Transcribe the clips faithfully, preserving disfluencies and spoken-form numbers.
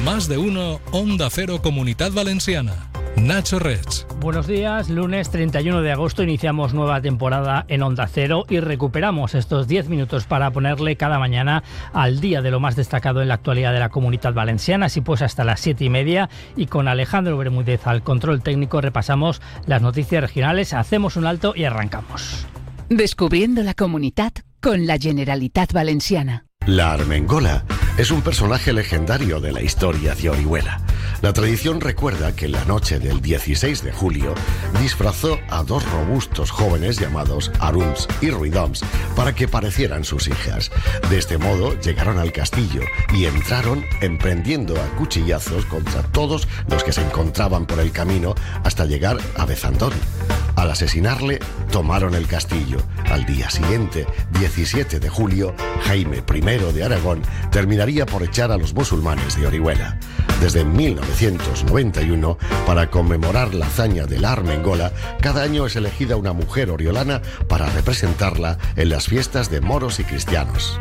Más de uno, Onda Cero Comunidad Valenciana. Nacho Reig. Buenos días, lunes treinta y uno de agosto iniciamos nueva temporada en Onda Cero y recuperamos estos diez minutos para ponerle cada mañana al día de lo más destacado en la actualidad de la Comunidad Valenciana, así pues hasta las siete y media, y con Alejandro Bermúdez al control técnico repasamos las noticias regionales, hacemos un alto y arrancamos. Descubriendo la Comunidad con la Generalitat Valenciana. La Armengola es un personaje legendario de la historia de Orihuela. La tradición recuerda que la noche del dieciséis de julio disfrazó a dos robustos jóvenes llamados Arums y Ruidoms para que parecieran sus hijas. De este modo llegaron al castillo y entraron emprendiendo a cuchillazos contra todos los que se encontraban por el camino hasta llegar a Bezandón. Al asesinarle, tomaron el castillo. Al día siguiente, diecisiete de julio, Jaime primero de Aragón terminaría por echar a los musulmanes de Orihuela. Desde mil novecientos noventa y uno, para conmemorar la hazaña de la Armengola, cada año es elegida una mujer oriolana para representarla en las fiestas de moros y cristianos.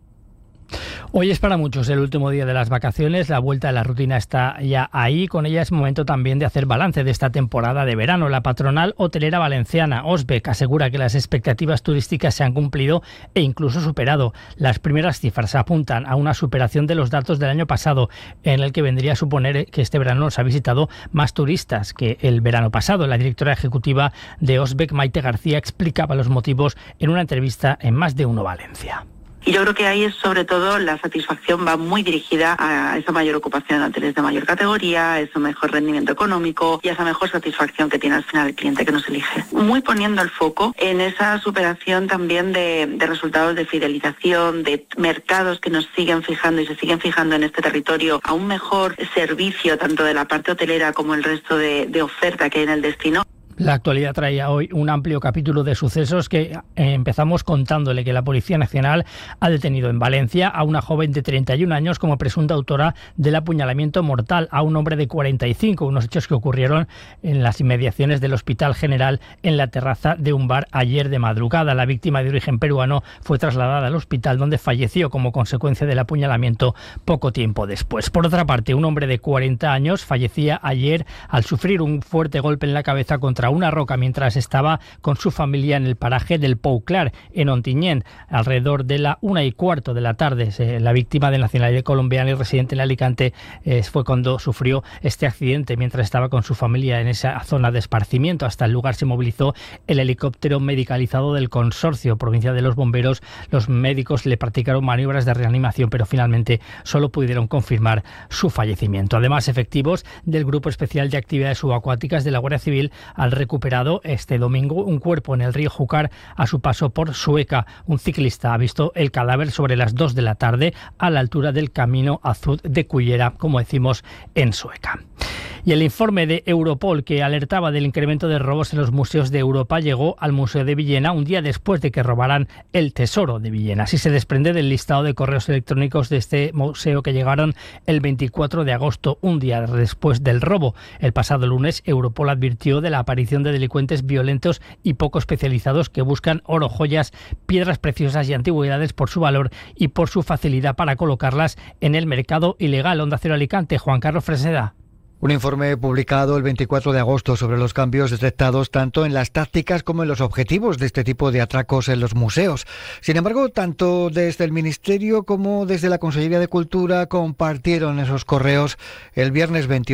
Hoy es para muchos el último día de las vacaciones, la vuelta a la rutina está ya ahí, con ella es momento también de hacer balance de esta temporada de verano. La patronal hotelera valenciana, Osbec, asegura que las expectativas turísticas se han cumplido e incluso superado. Las primeras cifras apuntan a una superación de los datos del año pasado, en el que vendría a suponer que este verano nos ha visitado más turistas que el verano pasado. La directora ejecutiva de Osbec, Maite García, explicaba los motivos en una entrevista en Más de Uno Valencia. Y yo creo que ahí es sobre todo la satisfacción va muy dirigida a esa mayor ocupación de hoteles de mayor categoría, a ese mejor rendimiento económico y a esa mejor satisfacción que tiene al final el cliente que nos elige. Muy poniendo el foco en esa superación también de, de resultados de fidelización, de mercados que nos siguen fijando y se siguen fijando en este territorio a un mejor servicio tanto de la parte hotelera como el resto de, de oferta que hay en el destino. La actualidad traía hoy un amplio capítulo de sucesos que eh, empezamos contándole que la Policía Nacional ha detenido en Valencia a una joven de treinta y un años como presunta autora del apuñalamiento mortal a un hombre de cuarenta y cinco, unos hechos que ocurrieron en las inmediaciones del Hospital General en la terraza de un bar ayer de madrugada. La víctima de origen peruano fue trasladada al hospital donde falleció como consecuencia del apuñalamiento poco tiempo después. Por otra parte, un hombre de cuarenta años fallecía ayer al sufrir un fuerte golpe en la cabeza contra una roca mientras estaba con su familia en el paraje del Pou Clar, en Ontinyent, alrededor de la una y cuarto de la tarde. La víctima de nacionalidad colombiana y residente en Alicante eh, fue cuando sufrió este accidente mientras estaba con su familia en esa zona de esparcimiento. Hasta el lugar se movilizó el helicóptero medicalizado del Consorcio Provincia de los Bomberos. Los médicos le practicaron maniobras de reanimación, pero finalmente solo pudieron confirmar su fallecimiento. Además, efectivos del Grupo Especial de Actividades Subacuáticas de la Guardia Civil al recuperado este domingo un cuerpo en el río Júcar a su paso por Sueca. Un ciclista ha visto el cadáver sobre las dos de la tarde a la altura del Camino Azul de Cullera, como decimos en Sueca. Y el informe de Europol que alertaba del incremento de robos en los museos de Europa llegó al Museo de Villena un día después de que robaran el tesoro de Villena. Así se desprende del listado de correos electrónicos de este museo que llegaron el veinticuatro de agosto, un día después del robo. El pasado lunes, Europol advirtió de la aparición de delincuentes violentos y poco especializados que buscan oro, joyas, piedras preciosas y antigüedades por su valor y por su facilidad para colocarlas en el mercado ilegal. Onda Cero Alicante, Juan Carlos Fresneda. Un informe publicado el veinticuatro de agosto sobre los cambios detectados tanto en las tácticas como en los objetivos de este tipo de atracos en los museos. Sin embargo, tanto desde el Ministerio como desde la Consellería de Cultura compartieron esos correos el viernes veintiocho.